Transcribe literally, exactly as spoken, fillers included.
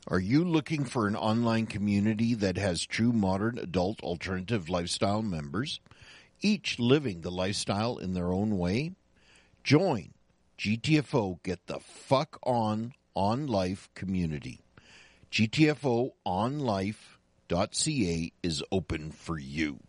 Are you looking for an online community that has true modern adult alternative lifestyle members, each living the lifestyle in their own way? Join G T F O Get the Fuck On On Life community. G T F O on life dot C A is open for you.